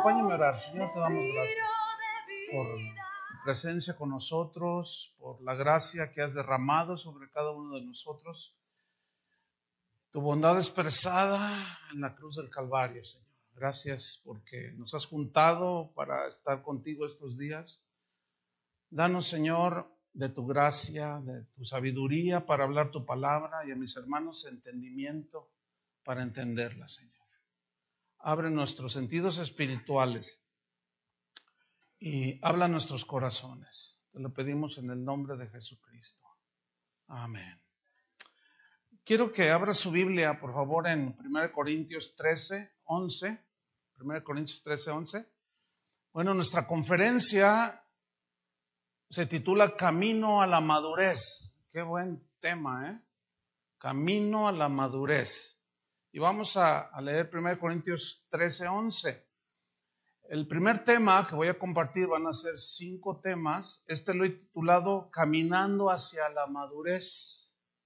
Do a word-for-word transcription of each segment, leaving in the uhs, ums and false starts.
Acompáñame a orar. Señor, te damos gracias por tu presencia con nosotros, por la gracia que has derramado sobre cada uno de nosotros, tu bondad expresada en la cruz del Calvario, Señor. Gracias porque nos has juntado para estar contigo estos días. Danos, Señor, de tu gracia, de tu sabiduría para hablar tu palabra, y a mis hermanos entendimiento para entenderla, Señor. Abre nuestros sentidos espirituales y habla nuestros corazones. Te lo pedimos en el nombre de Jesucristo. Amén. Quiero que abra su Biblia, por favor, en primera Corintios trece, once. primera Corintios trece, once. Bueno, nuestra conferencia se titula Camino a la madurez. Qué buen tema, ¿eh? Camino a la madurez. Y vamos a, a leer primera Corintios trece, once. El primer tema que voy a compartir van a ser cinco temas. Este lo he titulado Caminando hacia la madurez.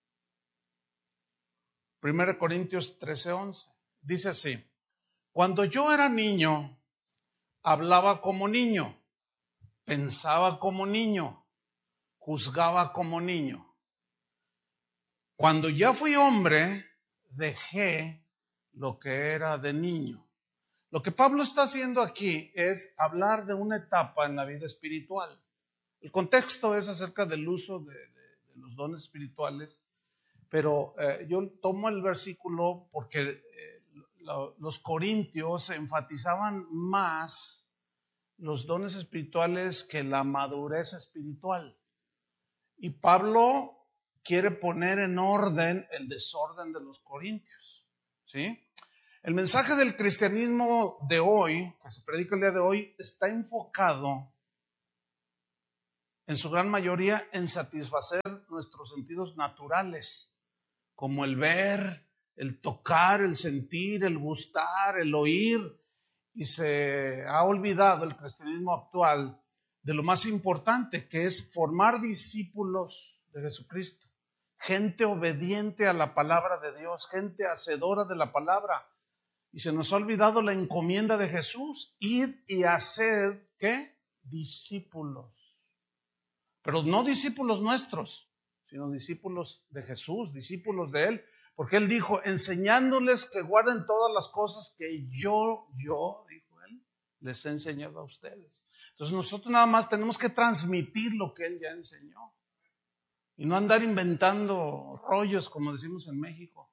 primera Corintios trece, once. Dice así: Cuando yo era niño, hablaba como niño, pensaba como niño, juzgaba como niño. Cuando ya fui hombre, dejé lo que era de niño. Lo que Pablo está haciendo aquí es hablar de una etapa en la vida espiritual. El contexto es acerca del uso de, de, de los dones espirituales, pero eh, yo tomo el versículo porque eh, lo, los corintios enfatizaban más los dones espirituales que la madurez espiritual. Y Pablo quiere poner en orden el desorden de los corintios, ¿sí? El mensaje del cristianismo de hoy, que se predica el día de hoy, está enfocado en su gran mayoría en satisfacer nuestros sentidos naturales, como el ver, el tocar, el sentir, el gustar, el oír, y se ha olvidado el cristianismo actual de lo más importante, que es formar discípulos de Jesucristo, gente obediente a la palabra de Dios, gente hacedora de la palabra. Y se nos ha olvidado la encomienda de Jesús: ir y hacer, ¿qué? Discípulos. Pero no discípulos nuestros, sino discípulos de Jesús, discípulos de Él. Porque Él dijo, enseñándoles que guarden todas las cosas que yo, yo, dijo Él, les he enseñado a ustedes. Entonces nosotros nada más tenemos que transmitir lo que Él ya enseñó. Y no andar inventando rollos, como decimos en México.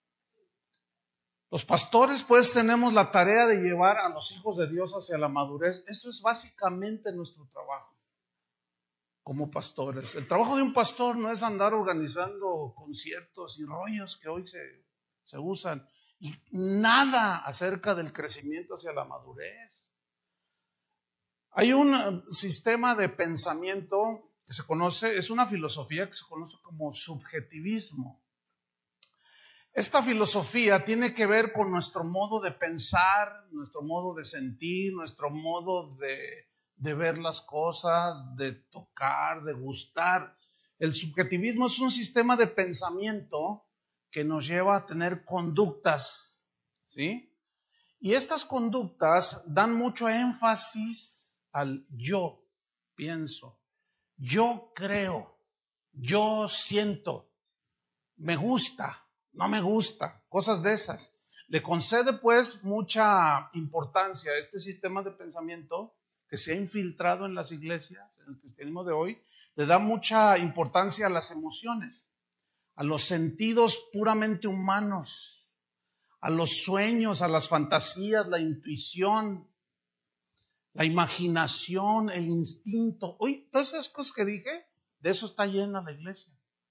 Los pastores pues tenemos la tarea de llevar a los hijos de Dios hacia la madurez. Eso es básicamente nuestro trabajo como pastores. El trabajo de un pastor no es andar organizando conciertos y rollos que hoy se, se usan, y nada acerca del crecimiento hacia la madurez. Hay un sistema de pensamiento que se conoce, es una filosofía que se conoce como subjetivismo. Esta filosofía tiene que ver con nuestro modo de pensar, nuestro modo de sentir, nuestro modo de, de ver las cosas, de tocar, de gustar. El subjetivismo es un sistema de pensamiento que nos lleva a tener conductas, ¿sí? Y estas conductas dan mucho énfasis al yo pienso, yo creo, yo siento, me gusta. No me gusta, cosas de esas. Le concede pues mucha importancia a este sistema de pensamiento que se ha infiltrado en las iglesias, en el cristianismo de hoy. Le da mucha importancia a las emociones, a los sentidos puramente humanos, a los sueños, a las fantasías, la intuición, la imaginación, el instinto. Oye, todas esas cosas que dije, de eso está llena la iglesia.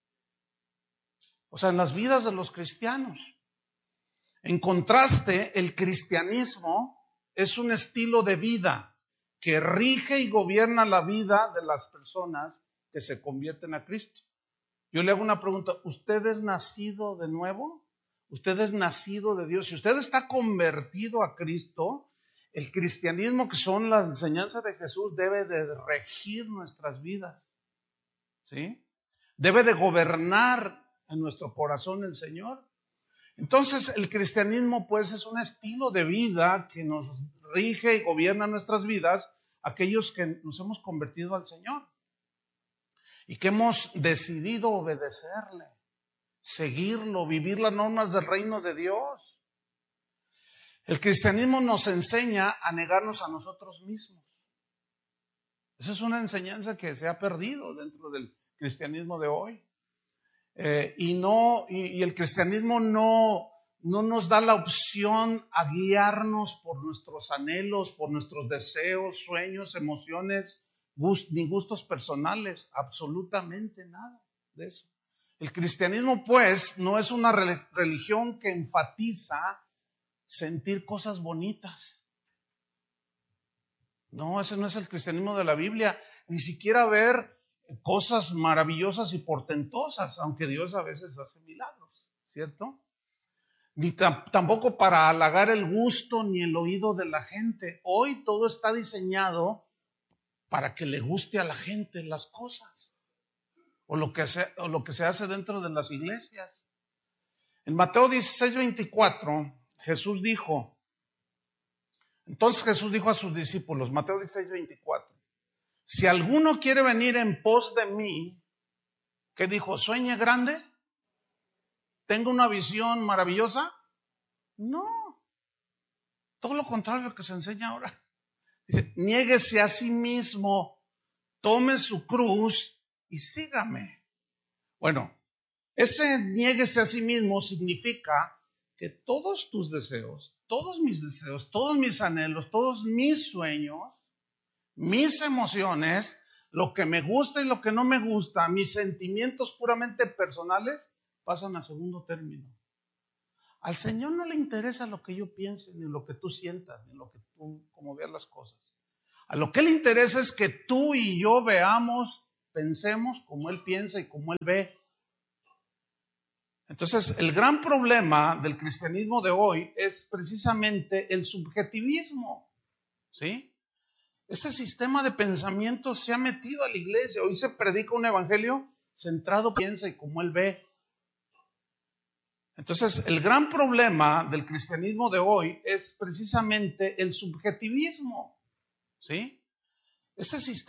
O sea, en las vidas de los cristianos. En contraste, el cristianismo es un estilo de vida que rige y gobierna la vida de las personas que se convierten a Cristo. Yo le hago una pregunta: ¿usted es nacido de nuevo? ¿Usted es nacido de Dios? Si usted está convertido a Cristo, el cristianismo, que son las enseñanzas de Jesús, debe de regir nuestras vidas, ¿sí? Debe de gobernar en nuestro corazón el Señor. Entonces el cristianismo pues es un estilo de vida que nos rige y gobierna nuestras vidas aquellos que nos hemos convertido al Señor y que hemos decidido obedecerle, seguirlo, vivir las normas del reino de Dios. El cristianismo nos enseña a negarnos a nosotros mismos. Esa es una enseñanza que se ha perdido dentro del cristianismo de hoy. Eh, y, no, y, y el cristianismo no, no nos da la opción a guiarnos por nuestros anhelos, por nuestros deseos, sueños, emociones, gust, ni gustos personales, absolutamente nada de eso. El cristianismo, pues, no es una religión que enfatiza sentir cosas bonitas. No, ese no es el cristianismo de la Biblia, ni siquiera ver cosas maravillosas y portentosas, aunque Dios a veces hace milagros, ¿cierto? Ni t- tampoco para halagar el gusto ni el oído de la gente. Hoy todo está diseñado para que le guste a la gente las cosas, o lo que se, o lo que se hace dentro de las iglesias. En Mateo dieciséis veinticuatro, Jesús dijo, entonces Jesús dijo a sus discípulos, Mateo dieciséis veinticuatro, si alguno quiere venir en pos de mí, ¿qué dijo? ¿Sueñe grande? ¿Tenga una visión maravillosa? No, todo lo contrario a lo que se enseña ahora. Dice, niéguese a sí mismo, tome su cruz y sígame. Bueno, ese niéguese a sí mismo significa que todos tus deseos, todos mis deseos, todos mis anhelos, todos mis sueños, mis emociones, lo que me gusta y lo que no me gusta, mis sentimientos puramente personales, pasan a segundo término. Al Señor no le interesa lo que yo piense, ni lo que tú sientas, ni lo que tú, como veas las cosas. A lo que le interesa es que tú y yo veamos, pensemos como Él piensa y como Él ve. Entonces, el gran problema del cristianismo de hoy es precisamente el subjetivismo, ¿sí? Ese sistema de pensamiento se ha metido a la iglesia. Hoy se predica un evangelio centrado, piensa y como Él ve. Entonces, el gran problema del cristianismo de hoy es precisamente el subjetivismo, ¿sí? Ese sistema